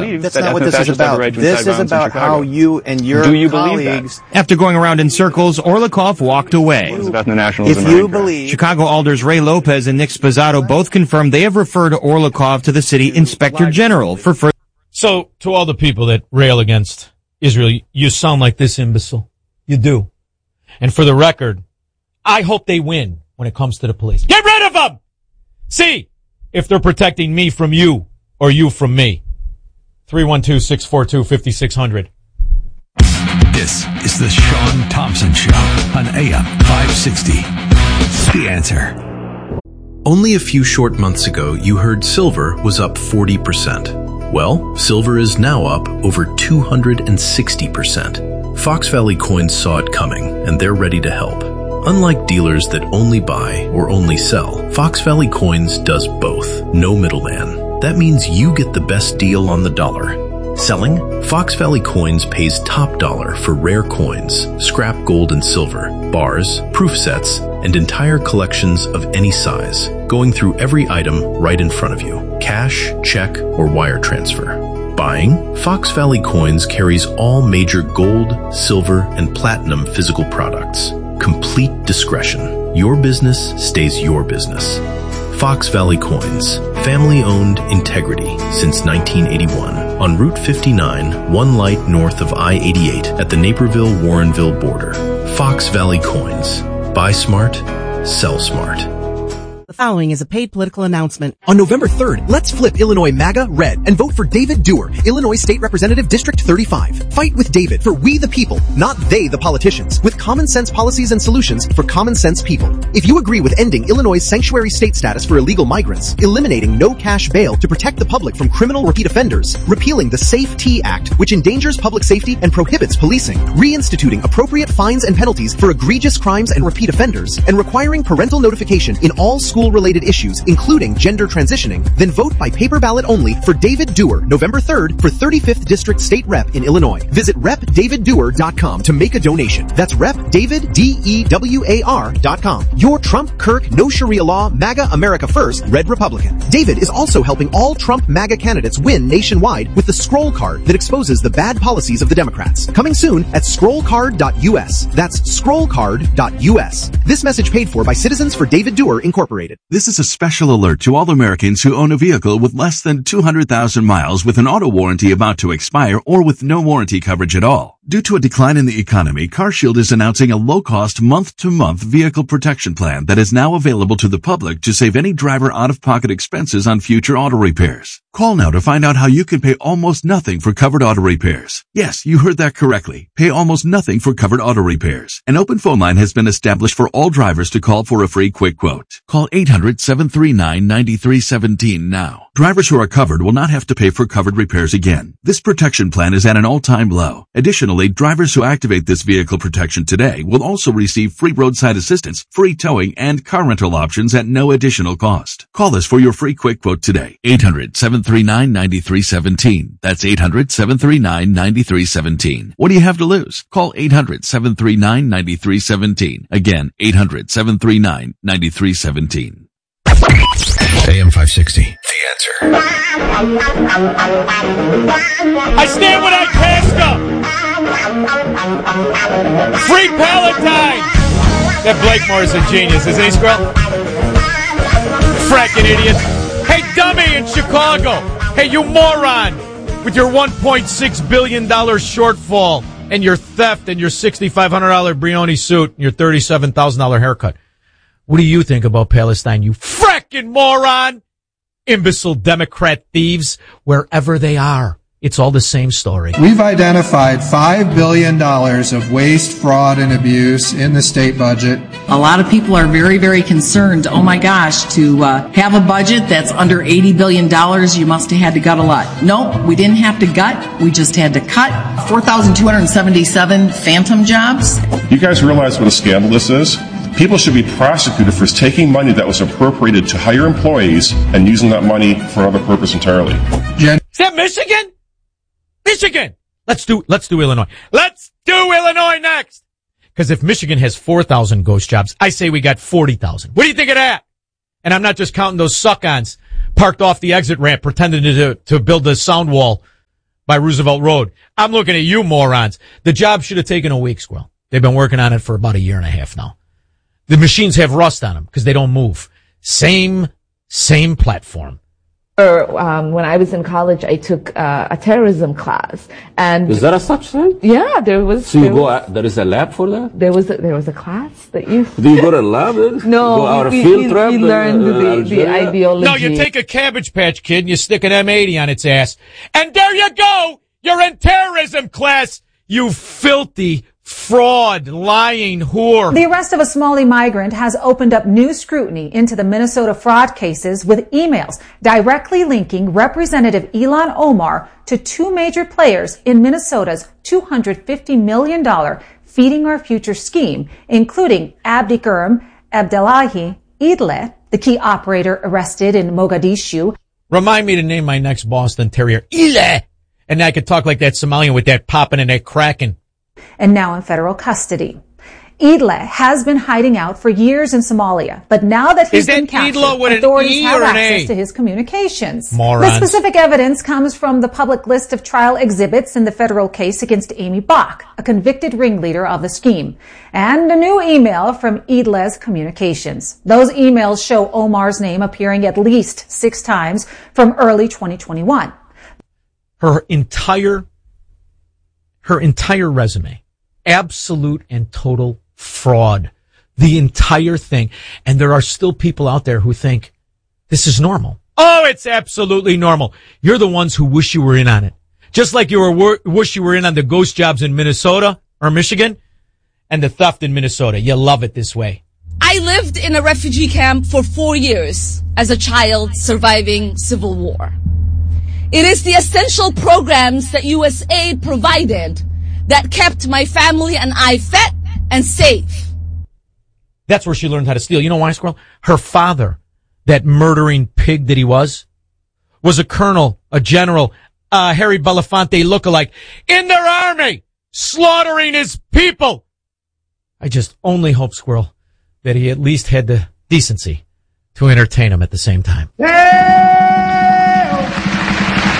believe that's that not what this is ethno-fascists have about. the right to This incite is violence in about Chicago. how you and your Do you believe colleagues... that? After going around in circles, Orlikov walked away. If you believe... Chicago Alders Ray Lopez and Nick Spazzato both confirmed they have referred Orlikov to the city inspector general for further... So, to all the people that rail against Israel, you sound like this imbecile. You do. And for the record, I hope they win when it comes to the police. Get rid of them! See if they're protecting me from you or you from me. 312-642-5600. This is the Sean Thompson Show on AM 560. The Answer. Only a few short months ago, you heard silver was up 40%. Well, silver is now up over 260%. Fox Valley Coins saw it coming, and they're ready to help. Unlike dealers that only buy or only sell, Fox Valley Coins does both. No middleman. That means you get the best deal on the dollar. Selling? Fox Valley Coins pays top dollar for rare coins, scrap gold and silver, bars, proof sets, and entire collections of any size, going through every item right in front of you. Cash, check, or wire transfer. Buying? Fox Valley Coins carries all major gold, silver, and platinum physical products. Complete discretion. Your business stays your business. Fox Valley Coins. Family-owned integrity since 1981. On Route 59, one light north of I-88 at the Naperville-Warrenville border. Fox Valley Coins. Buy smart, sell smart. The following is a paid political announcement. On November 3rd, let's flip Illinois MAGA red and vote for David Dewar, Illinois State Representative District 35. Fight with David for we the people, not they the politicians, with common sense policies and solutions for common sense people. If you agree with ending Illinois' sanctuary state status for illegal migrants, eliminating no cash bail to protect the public from criminal repeat offenders, repealing the SAFE T Act, which endangers public safety and prohibits policing, reinstituting appropriate fines and penalties for egregious crimes and repeat offenders, and requiring parental notification in all school-related issues, including gender transitioning, then vote by paper ballot only for David Dewar, November 3rd, for 35th District State Rep in Illinois. Visit repdaviddewar.com to make a donation. That's repdaviddewar.com. Your Trump, Kirk, no Sharia law, MAGA, America First, Red Republican. David is also helping all Trump MAGA candidates win nationwide with the Scroll Card that exposes the bad policies of the Democrats. Coming soon at scrollcard.us. That's scrollcard.us. This message paid for by Citizens for David Dewar, Incorporated. This is a special alert to all Americans who own a vehicle with less than 200,000 miles with an auto warranty about to expire or with no warranty coverage at all. Due to a decline in the economy, CarShield is announcing a low-cost month-to-month vehicle protection plan that is now available to the public to save any driver out-of-pocket expenses on future auto repairs. Call now to find out how you can pay almost nothing for covered auto repairs. Yes, you heard that correctly. Pay almost nothing for covered auto repairs. An open phone line has been established for all drivers to call for a free quick quote. Call 800-739-9317 now. Drivers who are covered will not have to pay for covered repairs again. This protection plan is at an all-time low. Additionally, drivers who activate this vehicle protection today will also receive free roadside assistance, free towing, and car rental options at no additional cost. Call us for your free quick quote today. 800-739-9317. That's 800-739-9317. What do you have to lose? Call 800-739-9317. Again, 800-739-9317. AM 560. The Answer. I stand with Itasca! Free Palatine! That Blakemore is a genius, isn't he, Squirrel? Fracking idiot. Hey, dummy in Chicago! Hey, you moron! With your $1.6 billion shortfall and your theft and your $6,500 Brioni suit and your $37,000 haircut. What do you think about Palestine, you fracking moron? Imbecile Democrat thieves, wherever they are. It's all the same story. We've identified $5 billion of waste, fraud, and abuse in the state budget. A lot of people are very, very concerned. Oh my gosh, to have a budget that's under $80 billion, you must have had to gut a lot. Nope, we didn't have to gut. We just had to cut 4,277 phantom jobs. You guys realize what a scandal this is? People should be prosecuted for taking money that was appropriated to hire employees and using that money for another purpose entirely. Is that Michigan? Michigan! Let's do Illinois. Let's do Illinois next! Because if Michigan has 4,000 ghost jobs, I say we got 40,000. What do you think of that? And I'm not just counting those suck-ons parked off the exit ramp pretending to build a sound wall by Roosevelt Road. I'm looking at you morons. The job should have taken a week, Squirrel. They've been working on it for about a year and a half now. The machines have rust on them because they don't move. Same platform. When I was in college, I took a terrorism class, and is that a such thing? Yeah, there was. So there is a lab for that? There was a class that you. Do you go to a lab? No, go out a field trip. We learned the ideology. No, you take a Cabbage Patch Kid and you stick an M80 on its ass, and there you go. You're in terrorism class. You filthy fraud, lying whore. The arrest of a Somali migrant has opened up new scrutiny into the Minnesota fraud cases with emails directly linking Representative Ilhan Omar to two major players in Minnesota's $250 million Feeding Our Future scheme, including Abdiqurm Abdellahi Idle, the key operator arrested in Mogadishu. Remind me to name my next Boston Terrier Ile, and I could talk like that Somalian with that popping and that cracking. And now in federal custody. Idle has been hiding out for years in Somalia, but now that he's been captured, authorities have access to his communications. Morons. The specific evidence comes from the public list of trial exhibits in the federal case against Amy Bach, a convicted ringleader of the scheme, and a new email from Idle's communications. Those emails show Omar's name appearing at least 6 times from early 2021. Her entire resume, absolute and total fraud, the entire thing. And there are still people out there who think this is normal. Oh, it's absolutely normal. You're the ones who wish you were in on it. Just like you wish you were in on the ghost jobs in Minnesota or Michigan and the theft in Minnesota. You love it this way. I lived in a refugee camp for 4 years as a child surviving civil war. It is the essential programs that USAID provided that kept my family and I fed and safe. That's where she learned how to steal. You know why, Squirrel? Her father, that murdering pig that he was a colonel, a general, Harry Belafonte lookalike in their army, slaughtering his people. I just only hope, Squirrel, that he at least had the decency to entertain him at the same time. Hey!